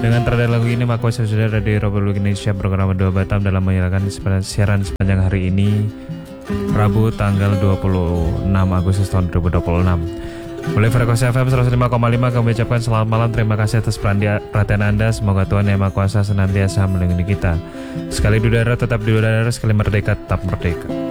Dengan terdaya lagu ini, maka sudah Radio Republik Indonesia program Dua Batam dalam menjalankan siaran sepanjang hari ini, Rabu tanggal 26 Agustus tahun 2026. Mulai frekuensi FM 105,5 kami ucapkan selamat malam. Terima kasih atas perhatian Anda. Semoga Tuhan Yang Maha Kuasa senantiasa melindungi kita. Sekali di udara tetap di udara, sekali merdeka tetap merdeka.